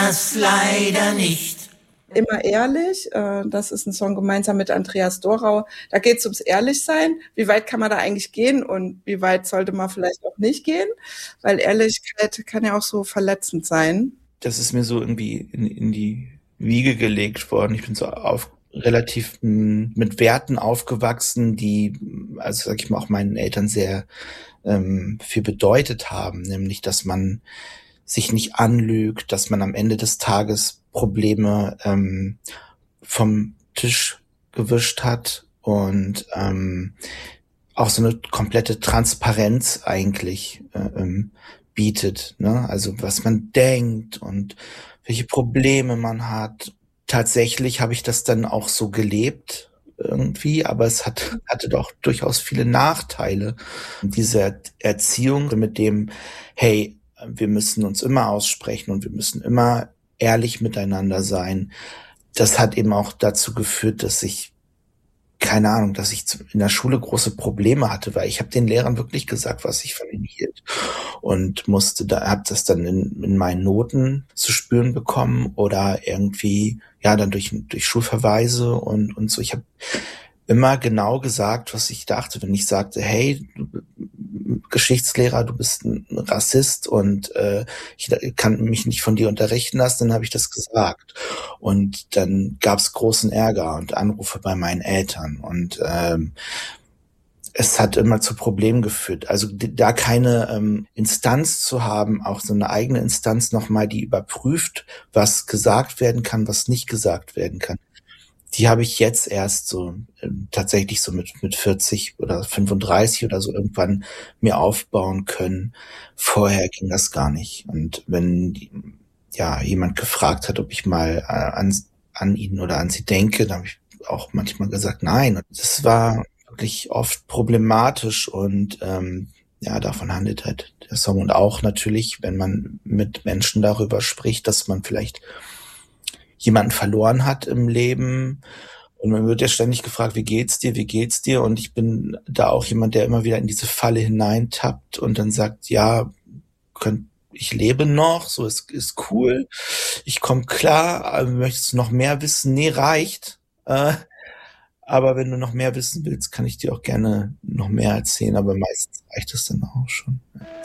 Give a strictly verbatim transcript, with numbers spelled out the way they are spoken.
das leider nicht. Immer ehrlich, äh, das ist ein Song gemeinsam mit Andreas Dorau. Da geht es ums Ehrlichsein. Wie weit kann man da eigentlich gehen und wie weit sollte man vielleicht auch nicht gehen? Weil Ehrlichkeit kann ja auch so verletzend sein. Das ist mir so irgendwie in, in die Wiege gelegt worden. Ich bin so auf relativ m, mit Werten aufgewachsen, die, also sag ich mal, auch meinen Eltern sehr ähm, viel bedeutet haben. Nämlich, dass man sich nicht anlügt, dass man am Ende des Tages Probleme ähm, vom Tisch gewischt hat und ähm, auch so eine komplette Transparenz eigentlich äh, ähm, bietet, ne? Also was man denkt und welche Probleme man hat. Tatsächlich habe ich das dann auch so gelebt irgendwie, aber es hat, hatte doch durchaus viele Nachteile. Diese Erziehung mit dem, hey, wir müssen uns immer aussprechen und wir müssen immer ehrlich miteinander sein. Das hat eben auch dazu geführt, dass ich, keine Ahnung, dass ich in der Schule große Probleme hatte, weil ich habe den Lehrern wirklich gesagt, was ich von ihnen hielt und musste da, habe das dann in, in meinen Noten zu spüren bekommen oder irgendwie, ja, dann durch, durch Schulverweise und, und so. Ich habe immer genau gesagt, was ich dachte. Wenn ich sagte, hey, Geschichtslehrer, du bist ein Rassist und äh, ich kann mich nicht von dir unterrichten lassen, dann habe ich das gesagt. Und dann gab es großen Ärger und Anrufe bei meinen Eltern. Und ähm, es hat immer zu Problemen geführt. Also da keine ähm, Instanz zu haben, auch so eine eigene Instanz nochmal, die überprüft, was gesagt werden kann, was nicht gesagt werden kann. Die habe ich jetzt erst so äh, tatsächlich so mit mit vierzig oder fünfunddreißig oder so irgendwann mir aufbauen können. Vorher ging das gar nicht. Und wenn ja jemand gefragt hat, ob ich mal äh, an an ihn oder an sie denke, dann habe ich auch manchmal gesagt, nein. Und das war wirklich oft problematisch und ähm, ja, davon handelt halt der Song. Und auch natürlich, wenn man mit Menschen darüber spricht, dass man vielleicht jemanden verloren hat im Leben. Und man wird ja ständig gefragt, wie geht's dir, wie geht's dir? Und ich bin da auch jemand, der immer wieder in diese Falle hineintappt und dann sagt, ja, könnt, ich lebe noch, so ist, ist cool, ich komme klar, aber möchtest du noch mehr wissen? Nee, reicht. Äh, aber wenn du noch mehr wissen willst, kann ich dir auch gerne noch mehr erzählen, aber meistens reicht es dann auch schon.